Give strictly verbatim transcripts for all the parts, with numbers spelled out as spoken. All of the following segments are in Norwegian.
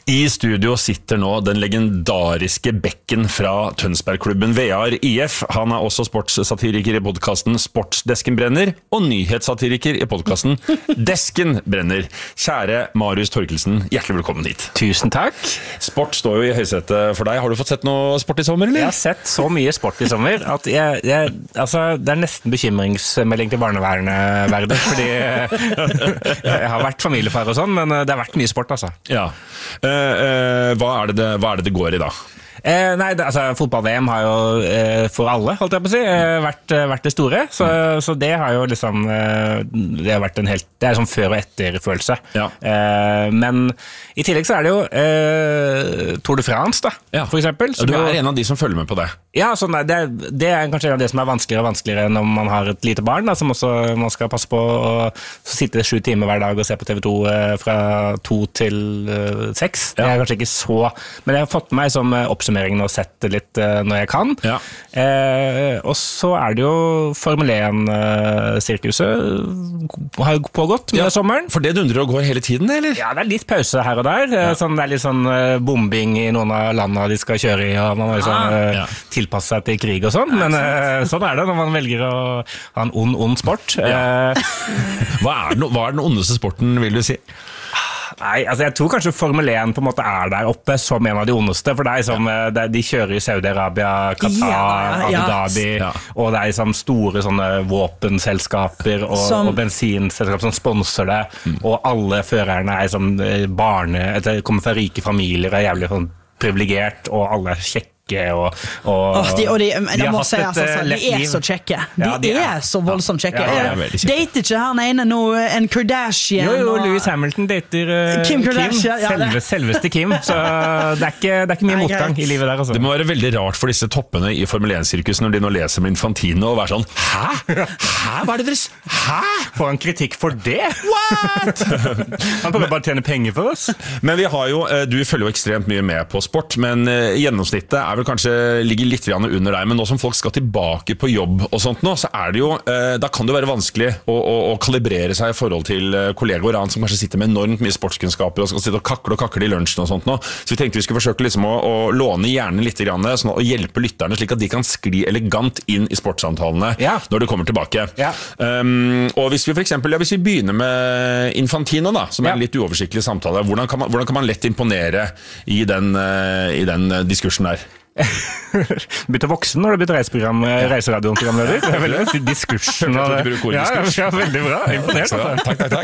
I studio sitter nå den legendariske bekken fra Tønsbergklubben Vear I F. Han er også sportssatiriker I podcasten Sportsdesken brenner, og nyhetssatiriker I podcasten Desken brenner. Kjære Marius Torkelsen, hjertelig velkommen hit. Tusen takk. Sport står jo I høysetet for deg. Har du fått sett noe sport I sommer, eller? Jeg har sett så mye sport I sommer at jeg, jeg, altså, det er nesten bekymringsmelding til barnevernet verden, fordi jeg har vært familiefar og sånn, men det har vært mye sport, altså. Ja. Uh, uh, hva, er det det, hva er det det går I da? Eh, nei, det, altså fotball-VM har jo eh, for alle, holdt jeg på å si, eh, vært, vært det store, så, mm. så det har jo liksom eh, det har vært en helt, det er sånn før og etter følelse. Ja. Eh, men I tillegg så er det jo eh, Tour de France da, ja. For eksempel. Ja, du er jo en av de som følger med på det. Ja, sånn, det, det er kanskje en av det som er vanskeligere og vanskeligere når man har et lite barn, da, som også man skal passe på å sitte sju timer hver dag og se på T V to eh, fra to til eh, seks. Det er ja. Kanskje ikke så, men jeg har fått med meg som oppsummering og sett det litt uh, når jeg kan. Ja. Eh, og så er det jo Formel én-sirkuset uh, har pågått med ja, sommeren. For det dundrer og går hele tiden, eller? Ja, det er litt pause her og der. Ja. Sånn, det er litt sånn uh, bombing I noen av landene de skal kjøre I, og man må liksom, uh, ja. tilpasse seg til krig og sånn. Men uh, sånn er det når man velger å ha en ond, ond sport. Ja. Uh, hva, er den, hva er den ondeste sporten, vil du si? Nei, altså jeg tror kanskje Formel én på en måte er der oppe som en av de ondeste, for det er som, ja. de kjører I Saudi-Arabia, Qatar, ja, ja. Abu Dhabi, ja. Og det er som store sånne våpenselskaper og, som... og bensinselskaper som sponser det, mm. og alle førerne er som barne, kommer fra rike familier, er jævlig sånn privilegert, og alle er kjekke. Og, og, oh, de, og de, de, de må si et, altså, de er så kjekke de, ja, de er, er så voldsomt kjekke ja, ja, dater ikke han ene nå en Kardashian jo jo, og... Lewis Hamilton dater uh, Kim Kardashian Kim, selve, ja, selveste Kim så det er ikke, det er ikke mye motgang I livet der altså. Det må være veldig rart for disse toppene I Formel én-sirkus når de nå leser med Infantino og være sånn hæ? Hæ? Hva er det dere hæ? Får han kritikk for det? What? Han kommer bare tjene penger for oss men vi har jo, du følger jo ekstremt mye med på sport men uh, gjennomsnittet er vel kanskje ligger litt under deg, men nå som folk skal tilbake på jobb og sånt nå, så er det jo eh, da kan det være vanskelig å, å, å kalibrere seg I forhold til eh, kollegaer og som kanskje sitter med enormt mye sportskunnskaper og skal sitte og kakle og kakle I lunsjen og sånt nå, så vi tenkte vi skulle forsøke liksom å, å låne hjernen litt grann, sånn å hjelpe lytterne slik at de kan skli elegant inn I sportssamtalene ja. Når de kommer tilbake ja. um, og hvis vi for eksempel, ja, hvis vi begynner med Infantino da, som er en litt uoversiktlig samtale, hvordan kan man, hvordan kan man lett imponere I den, uh, I den uh, diskursen der? Bytte voksen når du bytter reiseprogram, reiseradioprogramleder. Det er veldig diskursen. Og det. Ja, ja, veldig bra. Imponert. Altså. Takk, takk,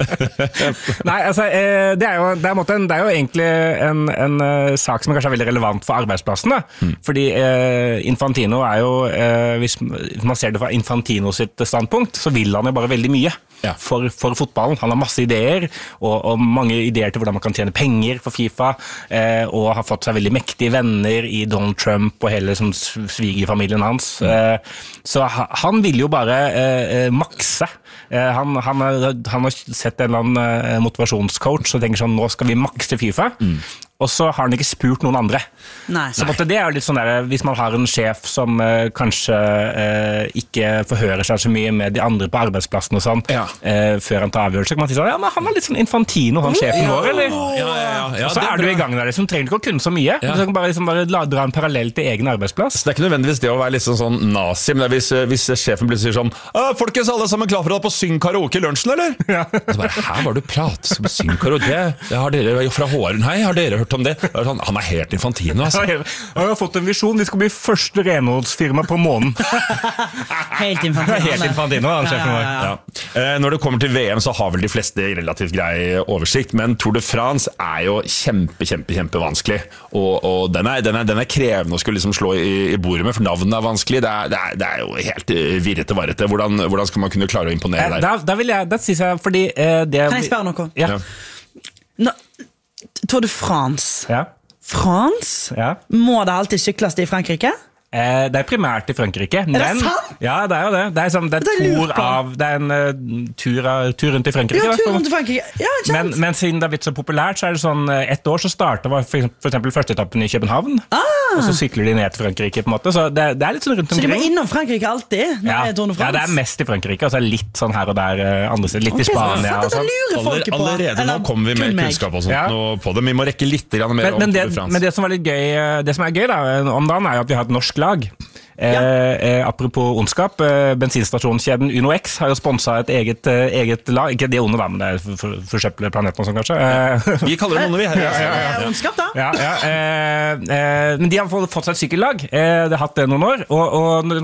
takk. Nei, altså, det er jo, det er måte, det er jo egentlig en, en sak som er kanskje veldig relevant for arbeidsplassen. Da. Mm. Fordi eh, Infantino er jo, eh, hvis man ser det fra Infantino sitt standpunkt, så vil han jo bare veldig mye. Ja. For, for fotballen. Han har masse ideer og, og mange ideer til hvordan man kan tjene penger for FIFA eh, og har fått seg veldig mektige venner I Donald Trump og hele som svigerfamilien hans. Mm. Eh, så ha, han vil jo bare eh, makse. Eh, han, han, han har sett en eller annen eh, motivasjonscoach og tenker sånn, nå skal vi makse FIFA. Mm. Og så har han ikke spurt noen andre. Nei. Så måtte det er jo litt sånn der, hvis man har en sjef som uh, kanskje uh, ikke forhører seg så mye med de andre på arbeidsplassen og sånn, ja. uh, før han tar avgjørelse, kan man si sånn, ja, men han er litt sånn Infantino, han sjefen ja. vår, eller? Ja, ja, ja. ja så er du I gang der, liksom, trenger ikke å kunne så mye. Ja. Du kan bare, liksom, bare la, dra en parallell til egen arbeidsplass. Så det er ikke nødvendigvis det å være litt sånn, sånn nazi, men det er hvis, hvis sjefen blir sier sånn, folkens, alle sammen klar for å på syng karaoke I lunsjen, eller? Ja. Og så bare, her var du prat, skal på syng karaoke, det har dere fra Håren, hei, har dere hørt om det? Det er sånn, han er helt Infantino, altså. Jeg har fått en visjon, vi skal bli første renholdsfirma på månen. Helt Infantino. Helt Infantino, han sjefen vår. Ja. Eh, når det kommer til VM så har vel de fleste relativt grei oversikt, men Tour de France er jo kjempe, kjempe, kjempe vanskelig. Og, og den, er, den, er, den er krevende å skulle liksom slå i, i bordet med, for navnet er vanskelig. Det er, det er, det er jo helt virrete varete. Hvordan, hvordan skal man kunne klare å imponere der? Da, da vil jeg, da synes jeg, fordi eh, det... Kan jeg spørre noe? Ja. Nå, Tour de France. Ja. France? Ja. Må det alltid sykles I Frankrike? Eh, det er primært I Frankrike. Men, er det sant? Ja, det er jo det. Det er, som, det er, det er, tur, av, det er en uh, tur, av, tur rundt I Frankrike. Ja, tur rundt I Frankrike. Ja, men, men siden det har blitt så populært, så er det sånn, ett år så startet for eksempel, for eksempel første etappen I København. Ah! og så sykler de ned til Frankrike, på en måte. Så det, det er litt sånn rundt Så de omkring. må innom Frankrike alltid? Når Ja. det er Tour de ja, France? det er mest i Frankrike, og så er det litt sånn her og der eh, andre steder. Litt Ok, i Spania så og dette sånn. lurer Aller, folket på. allerede nå Eller kommer vi med kun meg. kunnskap og sånt Ja. nå på det. Vi må rekke litt grann mer Men, om men, det, Tour de France. men det som var litt gøy, eh, det som er gøy da, om dagen er jo at vi har et norsk lag. Eh, eh, apropos ondskap, eh, bensinstasjonskjeden Uno X har jo sponset et eget, eh, eget lag. Ikke det onde da, men det er for, for, forsøple planeten og sånn kanskje. Eh, Vi kaller det noe vi her. Det er ondskap, da. ja, ja, eh, eh, men de har fått, fått seg et sykkellag. Eh, det har hatt det noen år. Og, og